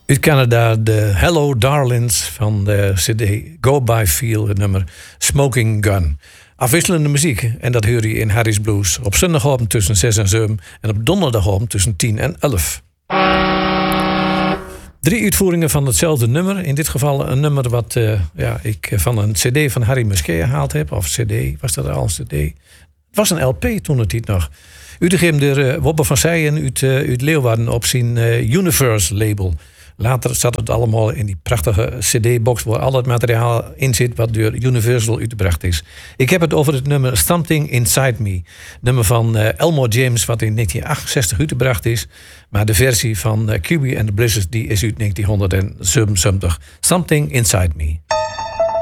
Uit Canada de Hello Darlings van de CD Go By Feel, het nummer Smoking Gun. Afwisselende muziek en dat hoor je in Harry's Blues. Op zondagavond tussen 6 en 7 en op donderdagavond tussen 10 en 11. 3 uitvoeringen van hetzelfde nummer. In dit geval een nummer wat ik van een CD van Harry Musquet gehaald heb. Of CD, was dat al een CD? Het was een LP toen het niet nog. Uitgegeven door Wobbe van Zijen uit Leeuwarden op zijn Universe label. Later zat het allemaal in die prachtige CD-box waar al het materiaal in zit wat door Universal uitgebracht is. Ik heb het over het nummer Something Inside Me. Nummer van Elmore James wat in 1968 uitgebracht is. Maar de versie van QB and the Blizzards die is uit 1977. Something Inside Me.